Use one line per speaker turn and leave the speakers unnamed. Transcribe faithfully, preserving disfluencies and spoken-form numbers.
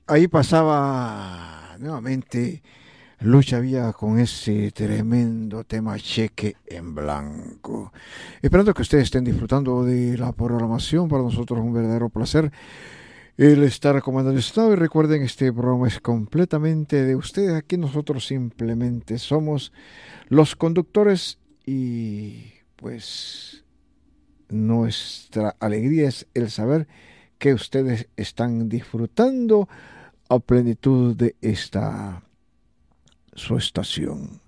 ahí pasaba nuevamente Lucha Vía con ese tremendo tema Cheque en Blanco. Esperando que ustedes estén disfrutando de la programación. Para nosotros es un verdadero placer el estar recomendando esto. Y recuerden, este programa es completamente de ustedes. Aquí nosotros simplemente somos los conductores y pues nuestra alegría es el saber que ustedes están disfrutando a plenitud de esta su estación.